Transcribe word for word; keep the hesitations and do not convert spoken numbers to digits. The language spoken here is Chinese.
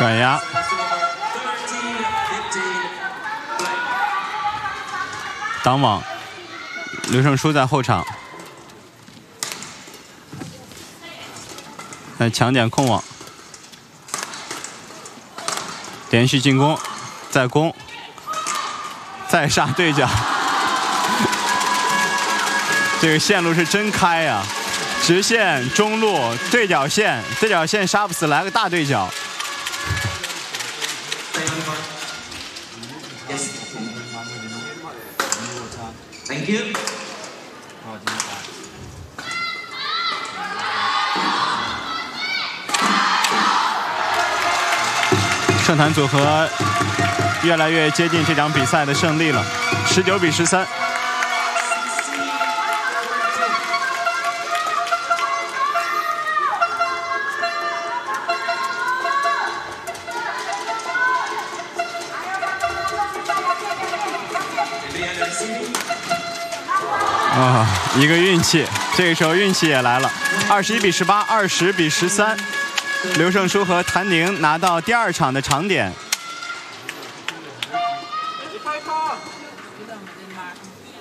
转压。挡网，刘胜书在后场。来抢点控网，连续进攻，再攻，再杀对角。这个线路是真开呀、啊！直线、中路、对角线，对角线杀不死，来个大对角。 Thank you。 盛坛组合越来越接近这场比赛的胜利了，十九比十三。啊，一个运气，这个时候运气也来了，二十一比十八，二十比十三，刘胜书和谭宁拿到第二场的长点。